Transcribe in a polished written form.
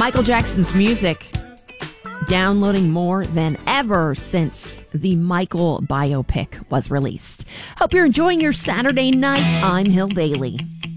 Michael Jackson's music downloading more than ever since the Michael biopic was released. Hope you're enjoying your Saturday night. I'm Hill Bailey.